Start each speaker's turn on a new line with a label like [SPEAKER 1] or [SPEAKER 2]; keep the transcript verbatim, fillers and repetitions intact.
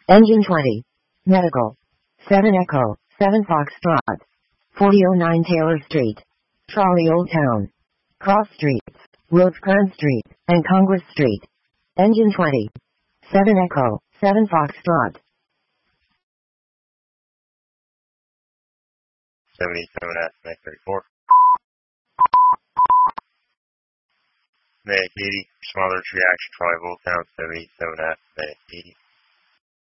[SPEAKER 1] Engine twenty. Medical. seven Echo, seven Foxtrot. forty oh nine Taylor Street. Trolley Old Town. Cross Streets, Rosecrans Street, and Congress Street. Engine twenty. seven Echo, seven Foxtrot.
[SPEAKER 2] seventy-seven F, Meg thirty-four. Meg eighty, smother reaction, Trolley Old Town, seventy-seven F, Meg eighty.